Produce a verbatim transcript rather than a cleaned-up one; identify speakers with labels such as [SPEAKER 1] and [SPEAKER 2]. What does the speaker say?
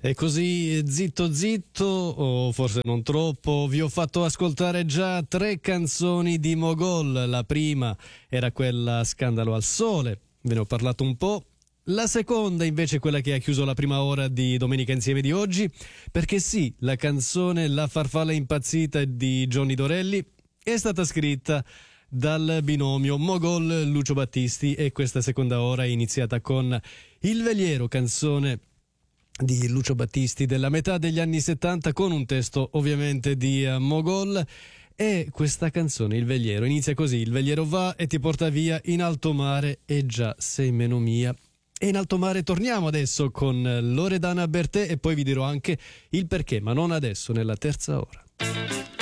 [SPEAKER 1] E così zitto zitto, o forse non troppo, vi ho fatto ascoltare già tre canzoni di Mogol. La prima era quella Scandalo al Sole, ve ne ho parlato un po'. La seconda invece è quella che ha chiuso la prima ora di Domenica Insieme di oggi, perché sì, la canzone La farfalla impazzita di Johnny Dorelli è stata scritta dal binomio Mogol-Lucio Battisti, e questa seconda ora è iniziata con Il Veliero, canzone di Lucio Battisti della metà degli anni settanta, con un testo ovviamente di uh, Mogol. E questa canzone, Il Veliero, inizia così: il veliero va e ti porta via in alto mare, e già sei meno mia. E in alto mare torniamo adesso con Loredana Bertè, e poi vi dirò anche il perché, ma non adesso, nella terza ora.